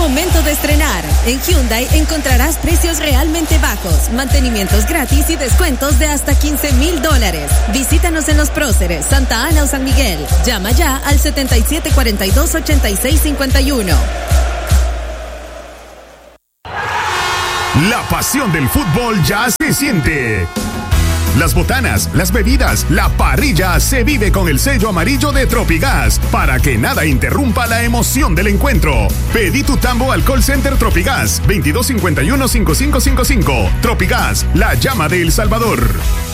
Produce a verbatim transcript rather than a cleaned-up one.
momento de estrenar. En Hyundai encontrarás precios realmente bajos, mantenimientos gratis y descuentos de hasta quince mil dólares. Visítanos en Los Próceres, Santa Ana o San Miguel. Llama ya al setenta y siete cuarenta y dos, ochenta y seis cincuenta y uno. La pasión del fútbol ya se siente. Las botanas, las bebidas, la parrilla se vive con el sello amarillo de Tropigas para que nada interrumpa la emoción del encuentro. Pedí tu tambo al call center Tropigas veintidós cincuenta y uno, cincuenta y cinco cincuenta y cinco. Tropigas, la llama de El Salvador.